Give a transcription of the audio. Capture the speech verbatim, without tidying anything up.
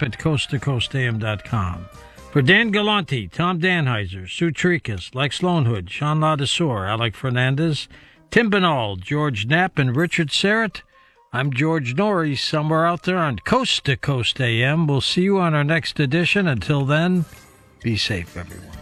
up at coast to coast a m dot com. For Dan Galante, Tom Danheiser, Sue Tricas, Lex Lonehood, Sean Ladesseur, Alec Fernandez, Tim Banal, George Knapp, and Richard Serrett, I'm George Norrie, somewhere out there on Coast to Coast A M. We'll see you on our next edition. Until then, be safe, everyone.